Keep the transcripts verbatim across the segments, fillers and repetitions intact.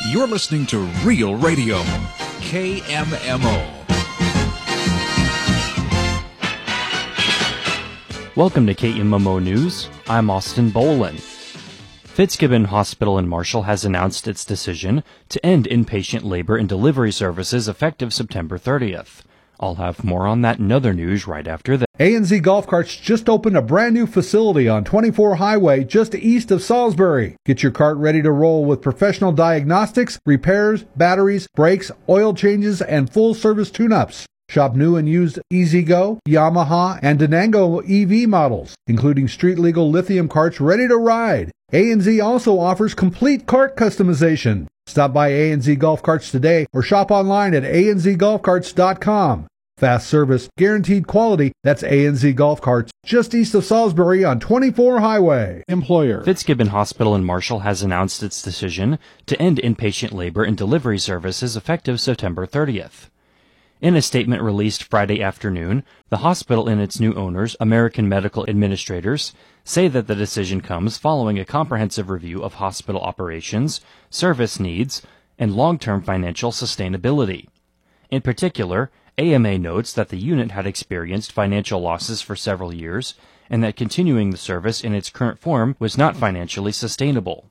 You're listening to Real Radio, K M M O. Welcome to K M M O News. I'm Austin Boland. Fitzgibbon Hospital in Marshall has announced its decision to end inpatient labor and delivery services effective September thirtieth. I'll have more on that and other news right after this. A N Z Golf Carts just opened a brand new facility on twenty-four Highway just east of Salisbury. Get your cart ready to roll with professional diagnostics, repairs, batteries, brakes, oil changes, and full-service tune-ups. Shop new and used E-Z-Go, Yamaha, and Denango E V models, including street-legal lithium carts ready to ride. A N Z also offers complete cart customization. Stop by A N Z Golf Carts today or shop online at a n z golf carts dot com. Fast service, guaranteed quality. That's A N Z Golf Carts, just east of Salisbury on twenty-four Highway. Employer. Fitzgibbon Hospital in Marshall has announced its decision to end inpatient labor and delivery services effective September thirtieth. In a statement released Friday afternoon, the hospital and its new owners, American Medical Administrators, say that the decision comes following a comprehensive review of hospital operations, service needs, and long-term financial sustainability. In particular, A M A notes that the unit had experienced financial losses for several years and that continuing the service in its current form was not financially sustainable.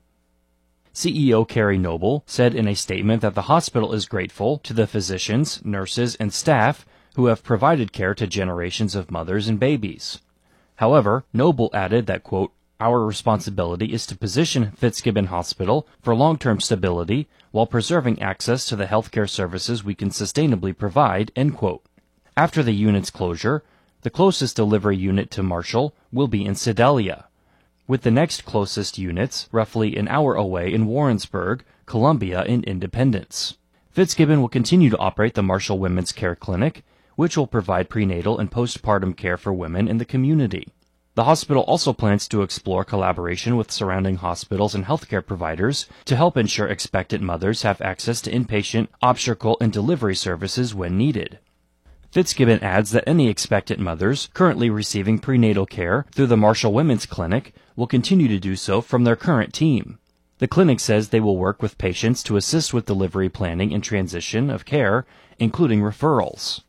C E O Carrie Noble said in a statement that the hospital is grateful to the physicians, nurses, and staff who have provided care to generations of mothers and babies. However, Noble added that, quote, "Our responsibility is to position Fitzgibbon Hospital for long-term stability while preserving access to the healthcare services we can sustainably provide," end quote. After the unit's closure, the closest delivery unit to Marshall will be in Sedalia, with the next closest units roughly an hour away in Warrensburg, Columbia, and Independence. Fitzgibbon will continue to operate the Marshall Women's Care Clinic, which will provide prenatal and postpartum care for women in the community. The hospital also plans to explore collaboration with surrounding hospitals and healthcare providers to help ensure expectant mothers have access to inpatient, obstetrical, and delivery services when needed. Fitzgibbon adds that any expectant mothers currently receiving prenatal care through the Marshall Women's Clinic will continue to do so from their current team. The clinic says they will work with patients to assist with delivery planning and transition of care, including referrals.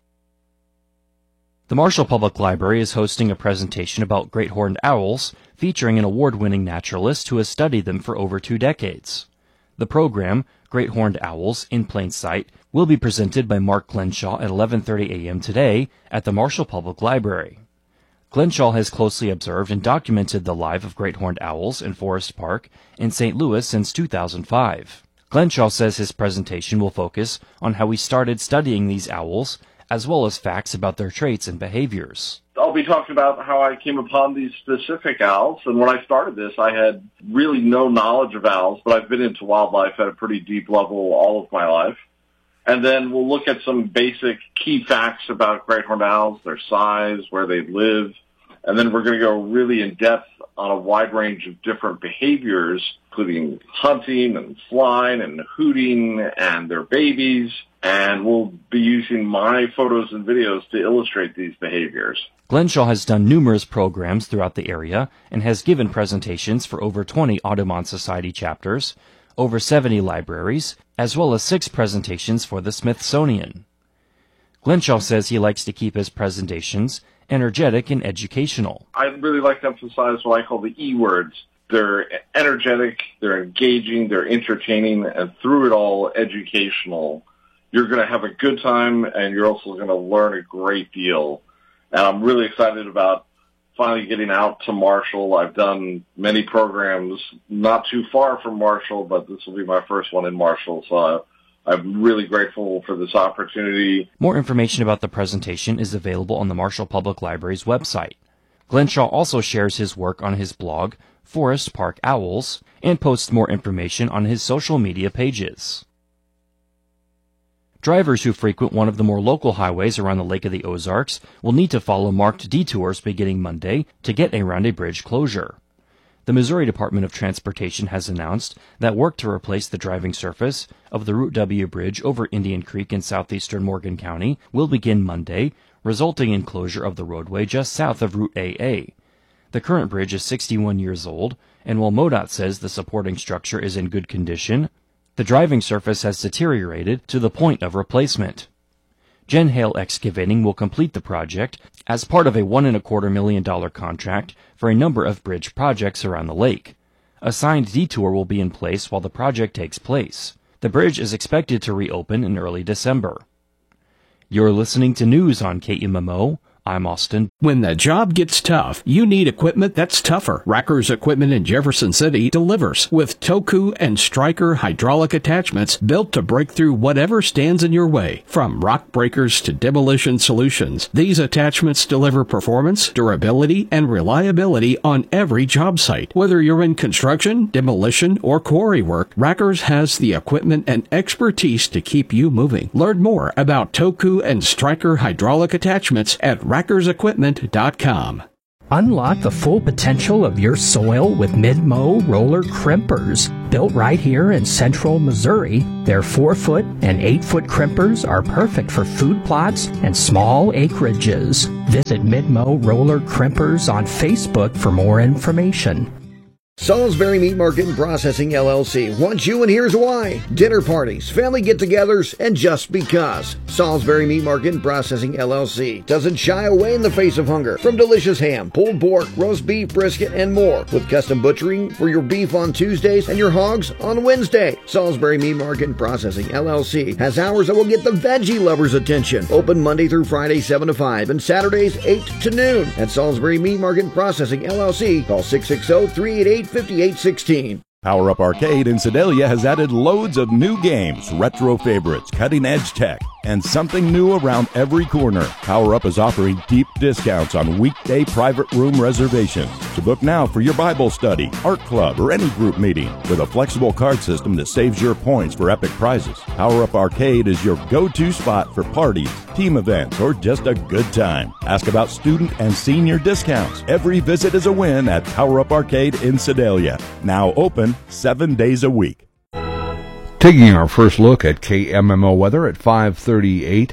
The Marshall Public Library is hosting a presentation about great horned owls, featuring an award-winning naturalist who has studied them for over two decades. The program, Great Horned Owls in Plain Sight, will be presented by Mark Glenshaw at eleven thirty a m today at the Marshall Public Library. Glenshaw has closely observed and documented the life of great horned owls in Forest Park in Saint Louis since two thousand five. Glenshaw says his presentation will focus on how he started studying these owls, as well as facts about their traits and behaviors. I'll be talking about how I came upon these specific owls. And when I started this, I had really no knowledge of owls, but I've been into wildlife at a pretty deep level all of my life. And then we'll look at some basic key facts about great horned owls, their size, where they live. And then we're going to go really in depth on a wide range of different behaviors, including hunting and flying and hooting and their babies. And we'll be using my photos and videos to illustrate these behaviors. Glenshaw has done numerous programs throughout the area and has given presentations for over twenty Audubon Society chapters, over seventy libraries, as well as six presentations for the Smithsonian. Glenshaw says he likes to keep his presentations energetic and educational. I really like to emphasize what I call the E words. They're energetic, they're engaging, they're entertaining, and through it all, educational. You're going to have a good time, and you're also going to learn a great deal. And I'm really excited about finally getting out to Marshall. I've done many programs not too far from Marshall, but this will be my first one in Marshall, so I, I'm really grateful for this opportunity. More information about the presentation is available on the Marshall Public Library's website. Glenshaw also shares his work on his blog, Forest Park Owls, and posts more information on his social media pages. Drivers who frequent one of the more local highways around the Lake of the Ozarks will need to follow marked detours beginning Monday to get around a bridge closure. The Missouri Department of Transportation has announced that work to replace the driving surface of the Route W bridge over Indian Creek in southeastern Morgan County will begin Monday, resulting in closure of the roadway just south of Route A A. The current bridge is sixty-one years old, and while MoDOT says the supporting structure is in good condition, The driving surface has deteriorated to the point of replacement. Jen Hale Excavating will complete the project as part of a one and a quarter million dollar contract for a number of bridge projects around the lake. A signed detour will be in place while the project takes place. The bridge is expected to reopen in early December. You're listening to news on K M M O. I'm Austin. When the job gets tough, you need equipment that's tougher. Racker's Equipment in Jefferson City delivers with Toku and Stryker hydraulic attachments built to break through whatever stands in your way. From rock breakers to demolition solutions, these attachments deliver performance, durability, and reliability on every job site. Whether you're in construction, demolition, or quarry work, Racker's has the equipment and expertise to keep you moving. Learn more about Toku and Stryker hydraulic attachments at rackers equipment dot com. Unlock the full potential of your soil with Mid-Mow roller crimpers. Built right here in central Missouri, their four-foot and eight-foot crimpers are perfect for food plots and small acreages. Visit Mid-Mow Roller Crimpers on Facebook for more information. Salisbury Meat Market and Processing, L L C wants you, and here's why. Dinner parties, family get-togethers, and just because. Salisbury Meat Market and Processing, L L C doesn't shy away in the face of hunger. From delicious ham, pulled pork, roast beef, brisket, and more. With custom butchering for your beef on Tuesdays and your hogs on Wednesday. Salisbury Meat Market and Processing, L L C has hours that will get the veggie lovers' attention. Open Monday through Friday, seven to five, and Saturdays, eight to noon. At Salisbury Meat Market and Processing, L L C, call six six zero, three eight eight, five eight one six. Power Up Arcade in Sedalia has added loads of new games, retro favorites, cutting-edge tech, and something new around every corner. Power Up is offering deep discounts on weekday private room reservations. To book now for your Bible study, art club, or any group meeting with a flexible card system that saves your points for epic prizes. Power Up Arcade is your go-to spot for parties, team events, or just a good time. Ask about student and senior discounts. Every visit is a win at Power Up Arcade in Sedalia. Now open seven days a week. Taking our first look at K M M O weather at five thirty-eight.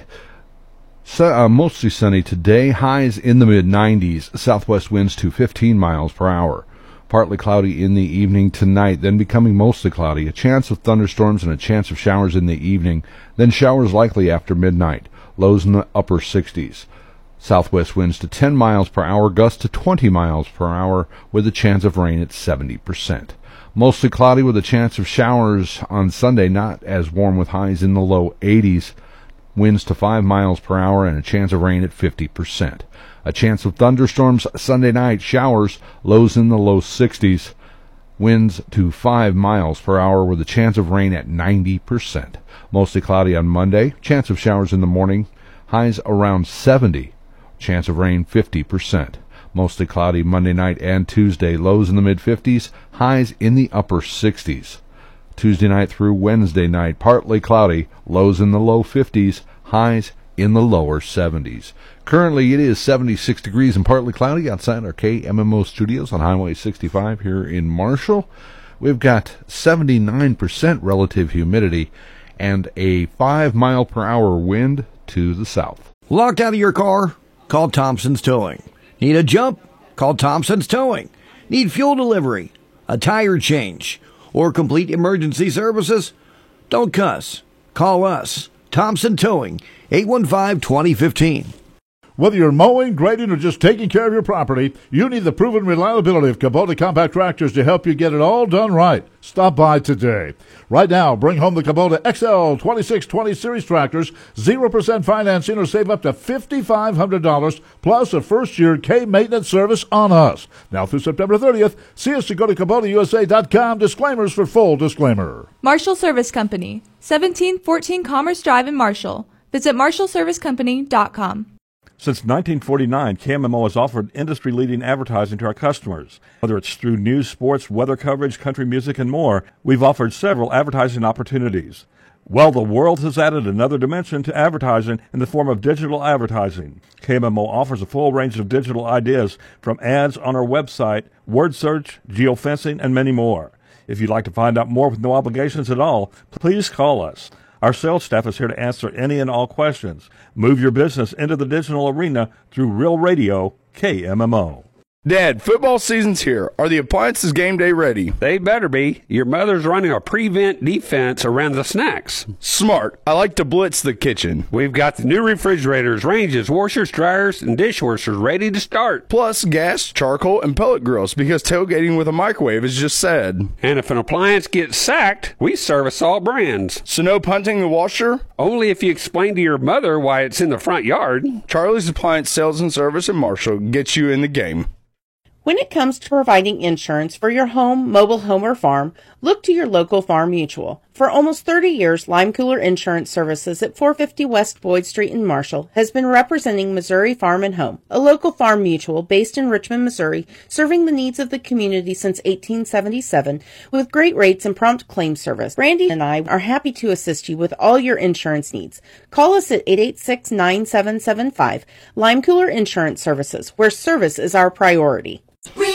So, uh, mostly sunny today. Highs in the mid nineties. Southwest winds to fifteen miles per hour. Partly cloudy in the evening tonight, then becoming mostly cloudy. A chance of thunderstorms and a chance of showers in the evening. Then showers likely after midnight. Lows in the upper sixties. Southwest winds to ten miles per hour. Gusts to twenty miles per hour with a chance of rain at seventy percent. Mostly cloudy with a chance of showers on Sunday, not as warm with highs in the low eighties. Winds to five miles per hour and a chance of rain at fifty percent. A chance of thunderstorms Sunday night, showers, lows in the low sixties. Winds to five miles per hour with a chance of rain at ninety percent. Mostly cloudy on Monday, chance of showers in the morning, highs around seventy. Chance of rain fifty percent. Mostly cloudy Monday night and Tuesday. Lows in the mid-fifties, highs in the upper sixties. Tuesday night through Wednesday night, partly cloudy. Lows in the low fifties, highs in the lower seventies. Currently it is seventy-six degrees and partly cloudy outside our K M M O studios on Highway sixty-five here in Marshall. We've got seventy-nine percent relative humidity and a five mile per hour wind to the south. Locked out of your car? Call Thompson's Towing. Need a jump? Call Thompson's Towing. Need fuel delivery, a tire change, or complete emergency services? Don't cuss. Call us. Thompson Towing, eight one five, two zero one five. Whether you're mowing, grading, or just taking care of your property, you need the proven reliability of Kubota compact tractors to help you get it all done right. Stop by today. Right now, bring home the Kubota X L twenty-six twenty Series tractors, zero percent financing, or save up to five thousand five hundred dollars, plus a first-year K-maintenance service on us. Now through September thirtieth, see us to go to Kubota U S A dot com. Disclaimers for full disclaimer. Marshall Service Company, seventeen fourteen Commerce Drive in Marshall. Visit marshall service company dot com. Since nineteen forty-nine, K M M O has offered industry-leading advertising to our customers. Whether it's through news, sports, weather coverage, country music, and more, we've offered several advertising opportunities. Well, the world has added another dimension to advertising in the form of digital advertising. K M M O offers a full range of digital ideas, from ads on our website, word search, geofencing, and many more. If you'd like to find out more with no obligations at all, please call us. Our sales staff is here to answer any and all questions. Move your business into the digital arena through Real Radio, K M M O. Dad, football season's here. Are the appliances game day ready? They better be. Your mother's running a prevent defense around the snacks. Smart. I like to blitz the kitchen. We've got the new refrigerators, ranges, washers, dryers, and dishwashers ready to start. Plus gas, charcoal, and pellet grills because tailgating with a microwave is just sad. And if an appliance gets sacked, we service all brands. So no punting the washer? Only if you explain to your mother why it's in the front yard. Charlie's Appliance Sales and Service in Marshall gets you in the game. When it comes to providing insurance for your home, mobile home, or farm, look to your local Farm Mutual. For almost thirty years, Lime Cooler Insurance Services at four fifty West Boyd Street in Marshall has been representing Missouri Farm and Home, a local farm mutual based in Richmond, Missouri, serving the needs of the community since eighteen seventy-seven with great rates and prompt claim service. Randy and I are happy to assist you with all your insurance needs. Call us at eight eight six, nine seven seven five. Lime Cooler Insurance Services, where service is our priority. Real